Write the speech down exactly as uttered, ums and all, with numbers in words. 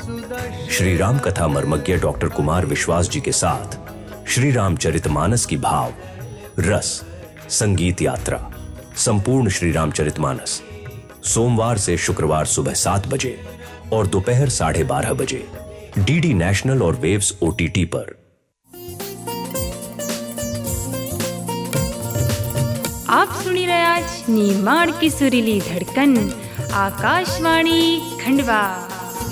श्री राम कथा मर्मज्ञ डॉक्टर कुमार विश्वास जी के साथ श्री रामचरितमानस की भाव, रस, संगीत यात्रा, संपूर्ण श्री रामचरितमानस, सोमवार से शुक्रवार सुबह सात बजे और दोपहर साढ़े बारह बजे डीडी नेशनल और वेव्स ओटीटी पर। आप सुनी रहे आज निमाड़ की सुरीली धड़कन, आकाशवाणी खंडवा।